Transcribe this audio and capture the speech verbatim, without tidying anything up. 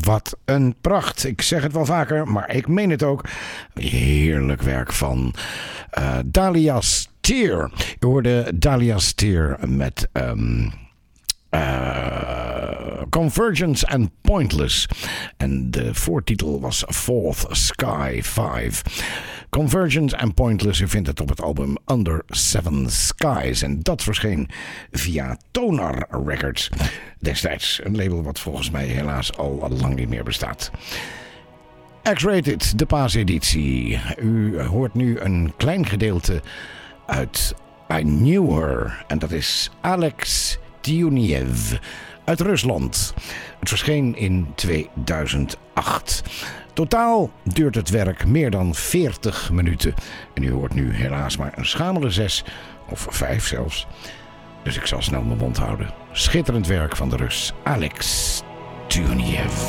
Wat een pracht. Ik zeg het wel vaker, maar ik meen het ook. Heerlijk werk van uh, Dahlia Steer. Je hoorde Dahlia Steer met Um, Uh, Convergence and Pointless. En de voortitel was Fourth Sky vijf. Convergence and Pointless, u vindt het op het album Under Seven Skies. En dat verscheen via Tonar Records. Destijds een label wat volgens mij helaas al lang niet meer bestaat. X-Rated, de paaseditie. U hoort nu een klein gedeelte uit I Knew Her. En dat is Alex Tiuniev uit Rusland. Het verscheen in tweeduizend acht. Totaal duurt het werk meer dan veertig minuten. En u hoort nu helaas maar een schamele zes, of vijf zelfs. Dus ik zal snel mijn mond houden. Schitterend werk van de Rus Alex Tiuniev.